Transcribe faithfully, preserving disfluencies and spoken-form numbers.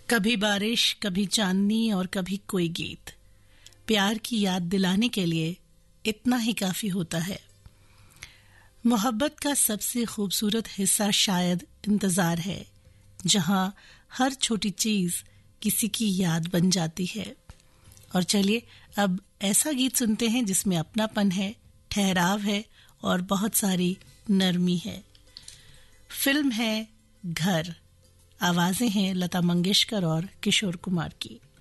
कभी बारिश, कभी चांदनी और कभी कोई गीत, प्यार की याद दिलाने के लिए इतना ही काफी होता है। मोहब्बत का सबसे खूबसूरत हिस्सा शायद इंतजार है, जहां हर छोटी चीज किसी की याद बन जाती है। और चलिए अब ऐसा गीत सुनते हैं जिसमें अपनापन है, ठहराव है और बहुत सारी नरमी है। फिल्म है घर, आवाजें हैं लता मंगेशकर और किशोर कुमार की।